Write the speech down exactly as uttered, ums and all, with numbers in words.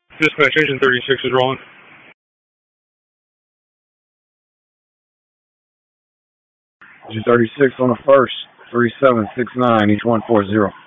Dispatch Engine thirty-six is rolling. Engine thirty-six on the first, three seven six nine, each one four zero.